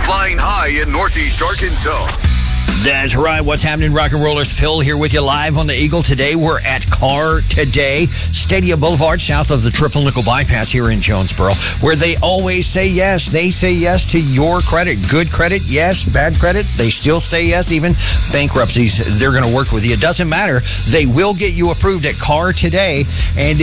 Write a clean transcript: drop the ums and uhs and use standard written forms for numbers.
flying high in Northeast Arkansas. That's right. What's happening, rock and rollers? Phil here with you live on the Eagle today. We're at Car Today, Stadium Boulevard, south of the Triple Nickel Bypass here in Jonesboro, where they always say yes. They say yes to your credit. Good credit, yes. Bad credit, they still say yes. Even bankruptcies, they're going to work with you. It doesn't matter. They will get you approved at Car Today. And